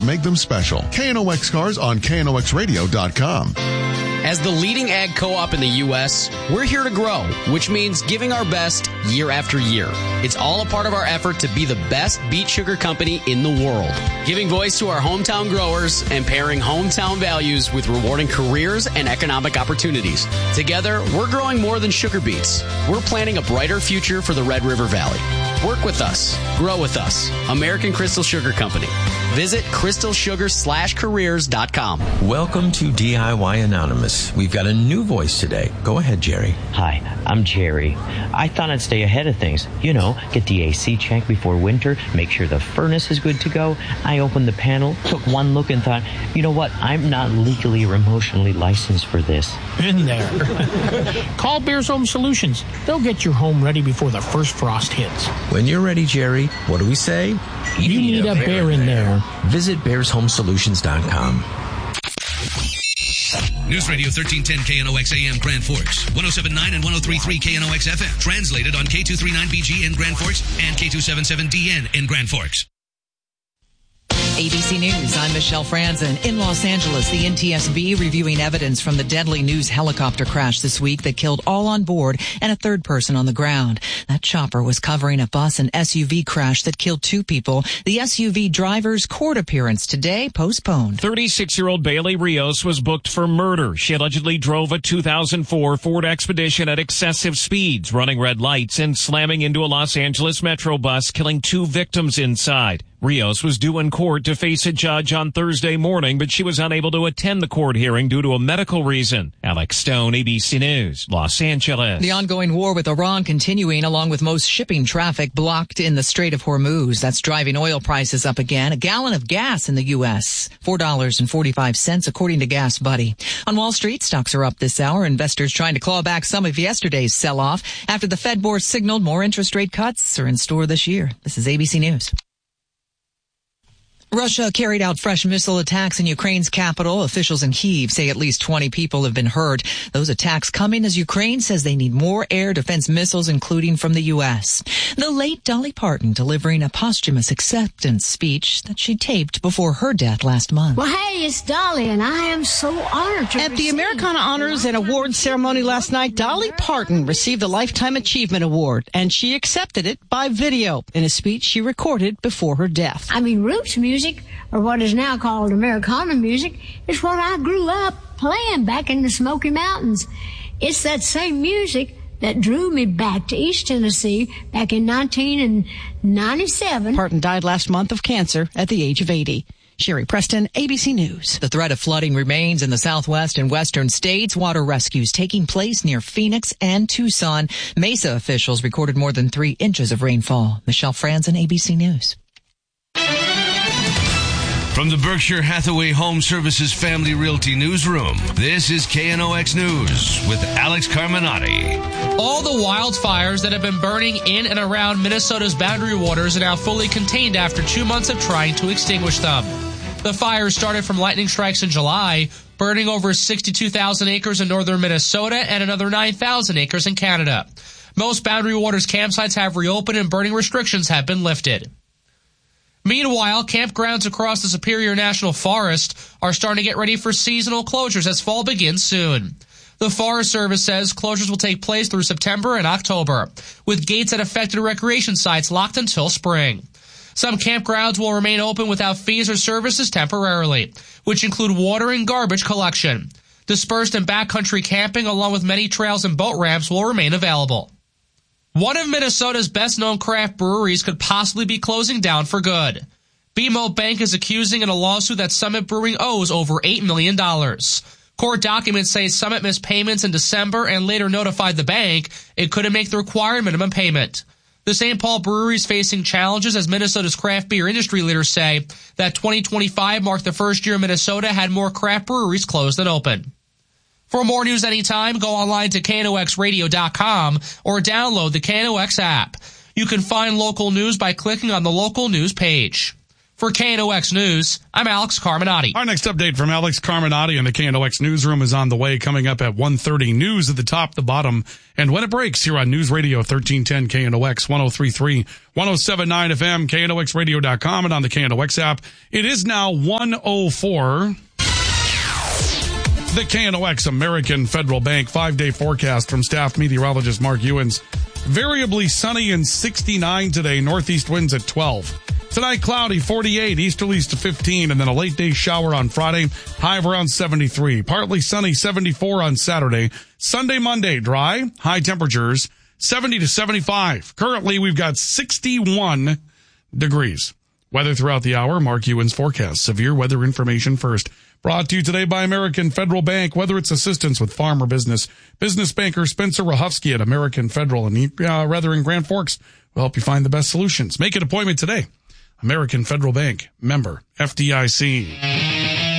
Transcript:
make them special. KNOX cars on KNOXradio.com. As the leading ag co-op in the U.S., we're here to grow, which means giving our best year after year. It's all a part of our effort to be the best beet sugar company in the world, giving voice to our hometown growers and pairing hometown values with rewarding careers and economic opportunities. Together, we're growing more than sugar beets. We're planting a brighter future for the Red River Valley. Work with us. Grow with us. American Crystal Sugar Company. Visit crystalsugar/careers.com. Welcome to DIY Anonymous. We've got a new voice today. Go ahead, Jerry. Hi, I'm Jerry. I thought I'd stay ahead of things. You know, get the AC checked before winter, make sure the furnace is good to go. I opened the panel, took one look and thought, you know what, I'm not legally or emotionally licensed for this. Been there. Call Bears Home Solutions. They'll get your home ready before the first frost hits. When you're ready, Jerry, what do we say? You need a bear in there. Visit BearsHomeSolutions.com. News Radio 1310 KNOX AM Grand Forks, 107.9 and 103.3 KNOX FM. Translated on K239BG in Grand Forks and K277DN in Grand Forks. ABC News, I'm Michelle Franzen. In Los Angeles, the NTSB reviewing evidence from the deadly news helicopter crash this week that killed all on board and a third person on the ground. That chopper was covering a bus and SUV crash that killed 2 people. The SUV driver's court appearance today postponed. 36-year-old Bailey Rios was booked for murder. She allegedly drove a 2004 Ford Expedition at excessive speeds, running red lights and slamming into a Los Angeles Metro bus, killing 2 victims inside. Rios was due in court to face a judge on Thursday morning, but she was unable to attend the court hearing due to a medical reason. Alex Stone, ABC News, Los Angeles. The ongoing war with Iran continuing, along with most shipping traffic blocked in the Strait of Hormuz. That's driving oil prices up again. A gallon of gas in the U.S., $4.45, according to Gas Buddy. On Wall Street, stocks are up this hour. Investors trying to claw back some of yesterday's sell-off after the Fed board signaled more interest rate cuts are in store this year. This is ABC News. Russia carried out fresh missile attacks in Ukraine's capital. Officials in Kyiv say at least 20 people have been hurt. Those attacks coming as Ukraine says they need more air defense missiles, including from the U.S. The late Dolly Parton delivering a posthumous acceptance speech that she taped before her death last month. Well, hey, it's Dolly, and I am so honored to At the Americana Honors and Awards ceremony last night, Dolly Parton received the Lifetime Achievement Award, and she accepted it by video in a speech she recorded before her death. I mean, roots music, or what is now called Americana music, is what I grew up playing back in the Smoky Mountains. It's that same music that drew me back to East Tennessee back in 1997. Parton died last month of cancer at the age of 80. Sherry Preston, ABC News. The threat of flooding remains in the southwest and western states. Water rescues taking place near Phoenix and Tucson. Mesa officials recorded more than 3 inches of rainfall. Michelle Franzen, ABC News. From the Berkshire Hathaway Home Services Family Realty Newsroom, this is KNOX News with Alex Carminati. All the wildfires that have been burning in and around Minnesota's boundary waters are now fully contained after 2 months of trying to extinguish them. The fires started from lightning strikes in July, burning over 62,000 acres in northern Minnesota and another 9,000 acres in Canada. Most boundary waters campsites have reopened and burning restrictions have been lifted. Meanwhile, campgrounds across the Superior National Forest are starting to get ready for seasonal closures as fall begins soon. The Forest Service says closures will take place through September and October, with gates at affected recreation sites locked until spring. Some campgrounds will remain open without fees or services temporarily, which include water and garbage collection. Dispersed and backcountry camping, along with many trails and boat ramps, will remain available. One of Minnesota's best-known craft breweries could possibly be closing down for good. BMO Bank is accusing in a lawsuit that Summit Brewing owes over $8 million. Court documents say Summit missed payments in December and later notified the bank it couldn't make the required minimum payment. The St. Paul Brewery is facing challenges as Minnesota's craft beer industry leaders say that 2025 marked the first year Minnesota had more craft breweries closed than open. For more news anytime, go online to KNOXradio.com or download the KNOX app. You can find local news by clicking on the local news page. For KNOX News, I'm Alex Carminati. Our next update from Alex Carminati in the KNOX newsroom is on the way, coming up at 1:30. News at the top, the bottom, and when it breaks here on News Radio 1310 KNOX 103.3, 107.9 FM, KNOXradio.com, and on the KNOX app. It is now 1:04. The KNOX American Federal Bank 5-day forecast from staff meteorologist Mark Ewens. Variably sunny and 69 today, northeast winds at 12. Tonight, cloudy, 48, easterlies to 15, and then a late day shower on Friday, high of around 73. Partly sunny, 74 on Saturday. Sunday, Monday, dry, high temperatures, 70 to 75. Currently, we've got 61 degrees. Weather throughout the hour, Mark Ewens forecast. Severe weather information first. Brought to you today by American Federal Bank. Whether it's assistance with farm or business, business banker Spencer Rahofsky at American Federal and in Grand Forks will help you find the best solutions. Make an appointment today. American Federal Bank, member FDIC.